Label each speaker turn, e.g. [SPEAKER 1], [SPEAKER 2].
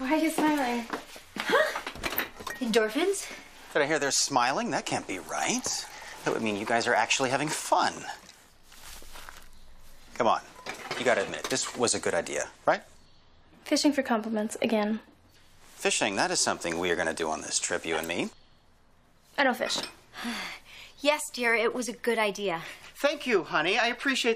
[SPEAKER 1] Why are you smiling? Huh? Endorphins?
[SPEAKER 2] Did I hear they're smiling? That can't be right. That would mean you guys are actually having fun. Come on. You gotta admit, this was a good idea, right?
[SPEAKER 3] Fishing for compliments, again.
[SPEAKER 2] Fishing, that is something we are gonna do on this trip, you and me.
[SPEAKER 3] I don't fish.
[SPEAKER 1] Yes, dear, it was a good idea.
[SPEAKER 2] Thank you, honey. I appreciate